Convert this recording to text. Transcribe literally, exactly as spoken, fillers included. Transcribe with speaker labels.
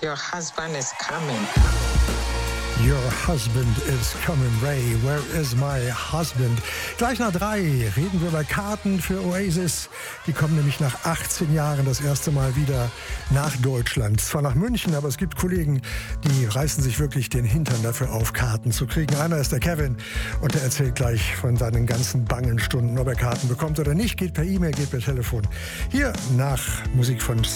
Speaker 1: Your husband is coming.
Speaker 2: Your husband is coming, Ray. Where is my husband? Gleich nach drei reden wir über Karten für Oasis. Die kommen nämlich nach achtzehn Jahren das erste Mal wieder nach Deutschland. Zwar nach München, aber es gibt Kollegen, die reißen sich wirklich den Hintern dafür auf, Karten zu kriegen. Einer ist der Kevin und der erzählt gleich von seinen ganzen bangen Stunden, ob er Karten bekommt oder nicht. Geht per E-Mail, geht per Telefon. Hier nach Musik von